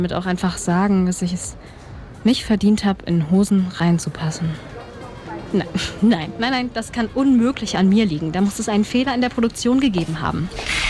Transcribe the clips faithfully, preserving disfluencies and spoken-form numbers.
damit auch einfach sagen, dass ich es nicht verdient habe, in Hosen reinzupassen. Nein, nein, nein, nein, das kann unmöglich an mir liegen. Da muss es einen Fehler in der Produktion gegeben haben.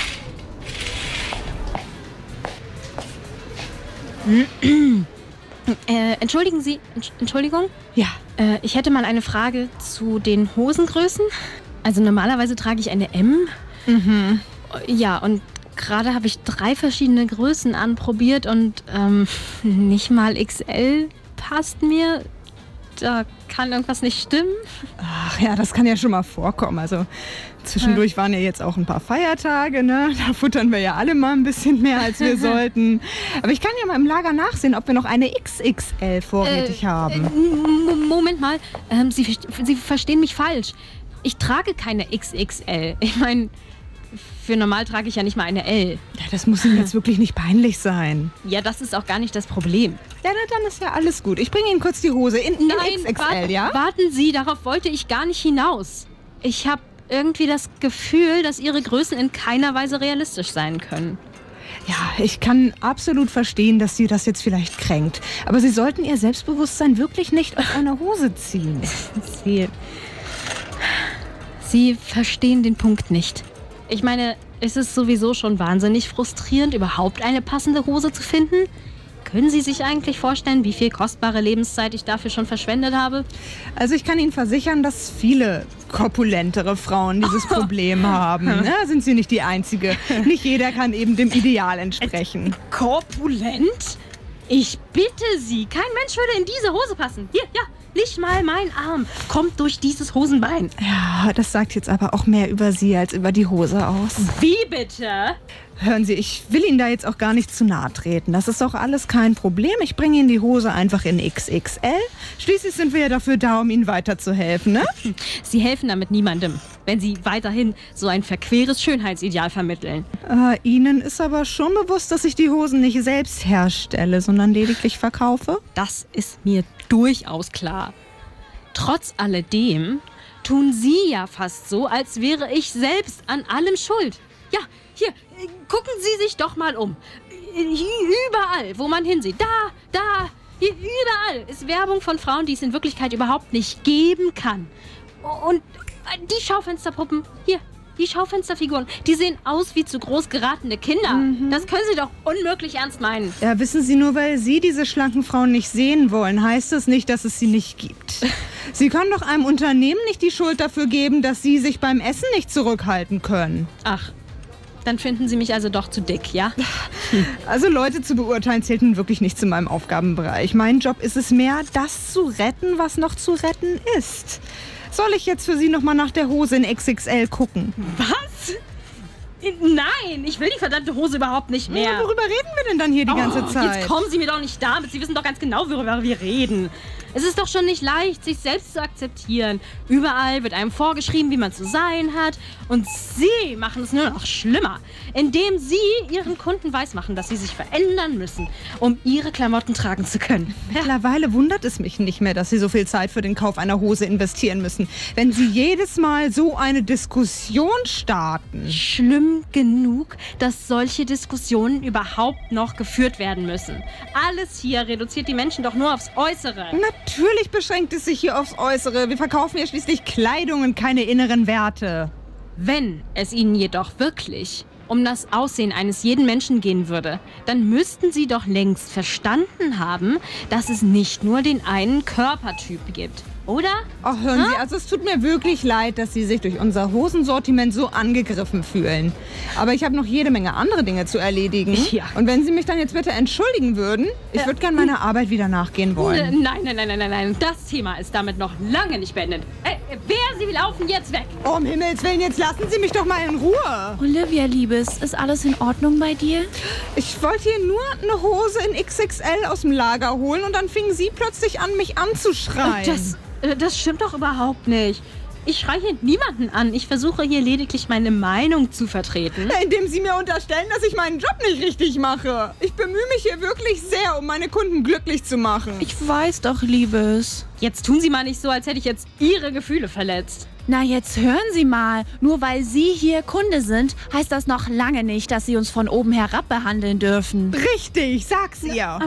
äh, entschuldigen Sie, Entsch- Entschuldigung? Ja. Äh, ich hätte mal eine Frage zu den Hosengrößen. Also normalerweise trage ich eine M. Mhm. Ja, und gerade habe ich drei verschiedene Größen anprobiert und ähm, nicht mal X L passt mir. Da kann irgendwas nicht stimmen. Ach ja, das kann ja schon mal vorkommen. Also zwischendurch waren ja jetzt auch ein paar Feiertage, ne? Da futtern wir ja alle mal ein bisschen mehr, als wir sollten. Aber ich kann ja mal im Lager nachsehen, ob wir noch eine X X L vorrätig Äh, haben. äh, M- Moment mal, ähm, Sie, Sie verstehen mich falsch. Ich trage keine X X L. Ich meine, für normal trage ich ja nicht mal eine L. Ja, das muss Ihnen jetzt wirklich nicht peinlich sein. Ja, das ist auch gar nicht das Problem. Ja, na, dann ist ja alles gut. Ich bringe Ihnen kurz die Hose in, in X X L, wart- ja? warten Sie, darauf wollte ich gar nicht hinaus. Ich habe irgendwie das Gefühl, dass Ihre Größen in keiner Weise realistisch sein können. Ja, ich kann absolut verstehen, dass Sie das jetzt vielleicht kränkt. Aber Sie sollten Ihr Selbstbewusstsein wirklich nicht aus einer Hose ziehen. Sie, Sie verstehen den Punkt nicht. Ich meine, es ist sowieso schon wahnsinnig frustrierend, überhaupt eine passende Hose zu finden. Können Sie sich eigentlich vorstellen, wie viel kostbare Lebenszeit ich dafür schon verschwendet habe? Also ich kann Ihnen versichern, dass viele korpulentere Frauen dieses Problem haben. Ja, sind Sie nicht die Einzige. Nicht jeder kann eben dem Ideal entsprechen. Korpulent? Ich bitte Sie, kein Mensch würde in diese Hose passen. Hier, ja, nicht mal mein Arm kommt durch dieses Hosenbein. Ja, das sagt jetzt aber auch mehr über Sie als über die Hose aus. Wie bitte? Hören Sie, ich will Ihnen da jetzt auch gar nicht zu nahe treten. Das ist doch alles kein Problem. Ich bringe Ihnen die Hose einfach in X X L. Schließlich sind wir ja dafür da, um Ihnen weiterzuhelfen, ne? Sie helfen damit niemandem, wenn Sie weiterhin so ein verqueres Schönheitsideal vermitteln. Äh, Ihnen ist aber schon bewusst, dass ich die Hosen nicht selbst herstelle, sondern lediglich verkaufe? Das ist mir durchaus klar. Trotz alledem tun Sie ja fast so, als wäre ich selbst an allem schuld. Ja, hier, äh, gucken Sie sich doch mal um. Äh, Überall, wo man hinsieht. Da, da, hier, überall ist Werbung von Frauen, die es in Wirklichkeit überhaupt nicht geben kann. Und äh, die Schaufensterpuppen, hier, die Schaufensterfiguren, die sehen aus wie zu groß geratene Kinder. Mhm. Das können Sie doch unmöglich ernst meinen. Ja, wissen Sie, nur weil Sie diese schlanken Frauen nicht sehen wollen, heißt das nicht, dass es sie nicht gibt. Sie können doch einem Unternehmen nicht die Schuld dafür geben, dass Sie sich beim Essen nicht zurückhalten können. Ach, dann finden Sie mich also doch zu dick, ja? Also Leute zu beurteilen zählt nun wirklich nicht zu meinem Aufgabenbereich. Mein Job ist es mehr, das zu retten, was noch zu retten ist. Soll ich jetzt für Sie noch mal nach der Hose in X X L gucken? Was? Nein, ich will die verdammte Hose überhaupt nicht mehr. Ja, worüber reden wir denn dann hier die ganze Oh, Zeit? Jetzt kommen Sie mir doch nicht damit. Sie wissen doch ganz genau, worüber wir reden. Es ist doch schon nicht leicht, sich selbst zu akzeptieren. Überall wird einem vorgeschrieben, wie man zu sein hat. Und Sie machen es nur noch schlimmer, indem Sie Ihren Kunden weismachen, dass sie sich verändern müssen, um Ihre Klamotten tragen zu können. Mittlerweile wundert es mich nicht mehr, dass Sie so viel Zeit für den Kauf einer Hose investieren müssen, wenn Sie jedes Mal so eine Diskussion starten. Schlimm genug, dass solche Diskussionen überhaupt noch geführt werden müssen. Alles hier reduziert die Menschen doch nur aufs Äußere. Natürlich beschränkt es sich hier aufs Äußere. Wir verkaufen ja schließlich Kleidung und keine inneren Werte. Wenn es Ihnen jedoch wirklich um das Aussehen eines jeden Menschen gehen würde, dann müssten Sie doch längst verstanden haben, dass es nicht nur den einen Körpertyp gibt. Oder? Ach, hören Sie, also es tut mir wirklich leid, dass Sie sich durch unser Hosensortiment so angegriffen fühlen. Aber ich habe noch jede Menge andere Dinge zu erledigen. Ja. Und wenn Sie mich dann jetzt bitte entschuldigen würden, ich würde gerne meiner Arbeit wieder nachgehen wollen. Nein, nein, nein, nein, nein, nein. Das Thema ist damit noch lange nicht beendet. Äh, wer, Sie laufen jetzt weg. Oh, um Himmels Willen, jetzt lassen Sie mich doch mal in Ruhe. Olivia, Liebes, ist alles in Ordnung bei dir? Ich wollte hier nur eine Hose in X X L aus dem Lager holen und dann fingen Sie plötzlich an, mich anzuschreien. Das, äh, das stimmt doch überhaupt nicht. Ich schreie hier niemanden an. Ich versuche hier lediglich meine Meinung zu vertreten. Indem Sie mir unterstellen, dass ich meinen Job nicht richtig mache. Ich bemühe mich hier wirklich sehr, um meine Kunden glücklich zu machen. Ich weiß doch, Liebes. Jetzt tun Sie mal nicht so, als hätte ich jetzt Ihre Gefühle verletzt. Na, jetzt hören Sie mal. Nur weil Sie hier Kunde sind, heißt das noch lange nicht, dass Sie uns von oben herab behandeln dürfen. Richtig, sag's ihr. Aber